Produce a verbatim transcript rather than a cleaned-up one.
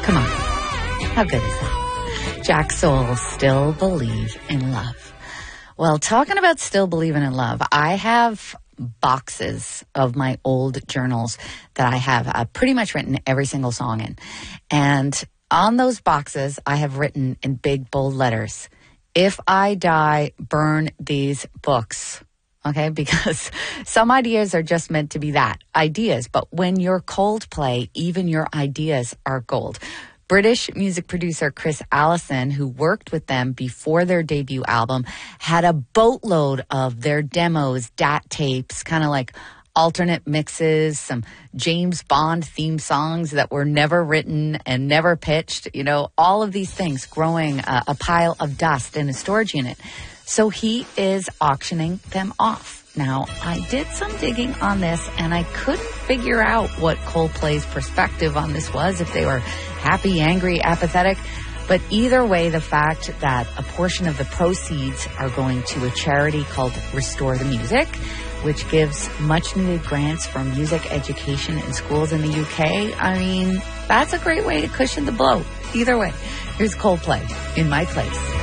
Come on. How good is that? Jack Soul, Still Believe in Love. Well, talking about still believing in love, I have boxes of my old journals that I have uh, pretty much written every single song in. And on those boxes, I have written in big, bold letters, if I die, burn these books. Okay, because some ideas are just meant to be that, ideas. But when you're Coldplay, even your ideas are gold. British music producer Chris Allison, who worked with them before their debut album, had a boatload of their demos, D A T tapes, kind of like alternate mixes, some James Bond theme songs that were never written and never pitched, you know, all of these things growing uh, a pile of dust in a storage unit. So he is auctioning them off. Now, I did some digging on this, and I couldn't figure out what Coldplay's perspective on this was, if they were happy, angry, apathetic. But either way, the fact that a portion of the proceeds are going to a charity called Restore the Music, which gives much-needed grants for music education in schools in the U K, I mean, that's a great way to cushion the blow. Either way, here's Coldplay, In My Place.